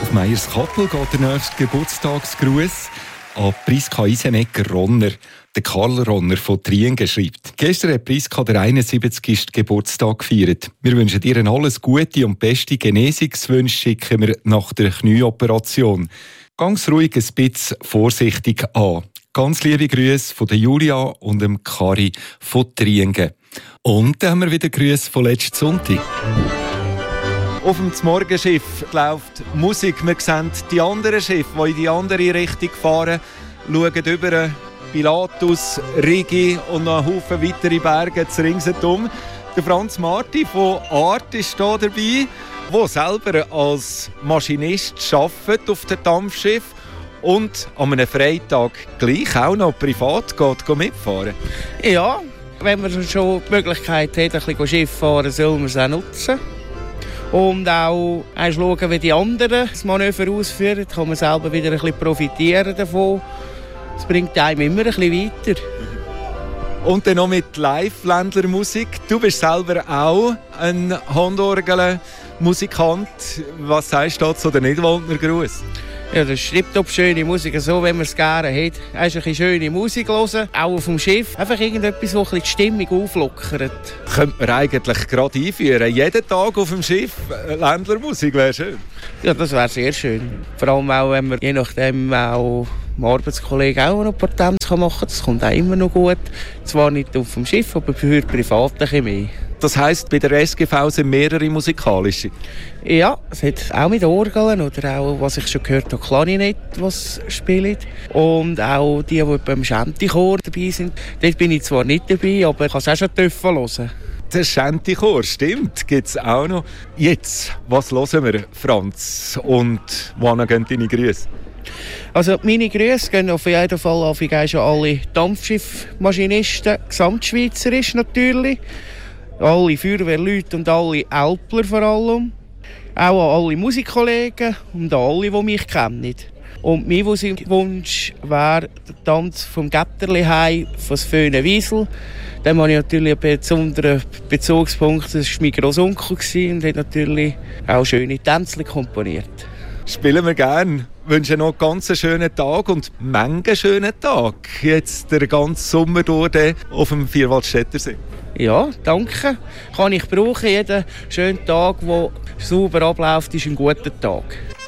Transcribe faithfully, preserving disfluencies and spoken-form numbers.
Nach Meyers-Kappel geht der nächste Geburtstagsgruß an Priska Isenegger-Ronner. Der Karl Ronner von Triengen schreibt: Gestern hat Priska der einundsiebzigsten Geburtstag gefeiert. Wir wünschen dir alles Gute und beste Genesungswünsche schicken wir nach der Knieoperation. Ganz ruhig, ein bisschen vorsichtig an. Ganz liebe Grüße von der Julia und dem Kari von Triengen. Und dann haben wir wieder Grüße von letzten Sonntag. Auf dem Morgenschiff läuft Musik. Wir sehen die anderen Schiffe, die in die andere Richtung fahren, schauen über Pilatus, Rigi und noch einen Haufen weitere Berge ringsherum. Der Franz Marti von Art ist hier dabei, der selber als Maschinist arbeitet auf dem Dampfschiff und an einem Freitag gleich auch noch privat geht mitfahren. Ja, wenn man schon die Möglichkeit hat, ein bisschen Schiff fahren, soll man es auch nutzen. Und auch schauen, wie die anderen das Manöver ausführen, kann man selber wieder ein bisschen profitieren davon. Das bringt einem immer ein bisschen weiter. Und dann noch mit Live-Ländlermusik. Du bist selber auch ein Handorgel-Musikant. Was sagst du zu der Nidwaldner Gruß? Ja, das ist tiptop schöne Musik, so wenn man es gerne hat. Einfach ein bisschen schöne Musik hören, auch auf dem Schiff. Einfach irgendetwas, das die Stimmung auflockert. Könnte man eigentlich gerade einführen. Jeden Tag auf dem Schiff Ländlermusik wäre schön. Ja, das wäre sehr schön. Vor allem auch, wenn man je nachdem auch dem Arbeitskollegen auch noch Potenz machen kann. Das kommt auch immer noch gut. Zwar nicht auf dem Schiff, aber für privat ein bisschen mehr. Das heisst, bei der S G V sind mehrere musikalische? Ja, es hat auch mit Orgeln oder auch, was ich schon gehört habe, Klarinett, was spielt. Und auch die, die beim Shanty-Chor dabei sind. Dort bin ich zwar nicht dabei, aber ich kann es auch schon hören. Der Shanty-Chor, stimmt, gibt es auch noch. Jetzt, was hören wir, Franz? Und wann gehen deine Grüße? Also meine Grüße gehen auf jeden Fall auf schon alle Dampfschiffmaschinisten, gesamtschweizerisch natürlich. Alle Feuerwehrleute und alle Älpler vor allem. Auch an alle Musikkollegen und an alle, die mich kennen. Und mein Wunsch wäre der Tanz vom Gäpterli heim, von Föhne Wiesel. Dem habe ich natürlich einen besonderen Bezugspunkt. Das war mein Grossonkel und hat natürlich auch schöne Tänzchen komponiert. Spielen wir gerne. Ich wünsche noch einen ganz schönen Tag und Menge schönen Tag. Jetzt der ganze Sommer durch auf dem Vierwaldstättersee. Ja, danke. Kann ich brauchen. Jeden schönen Tag, der sauber abläuft, ist ein guter Tag.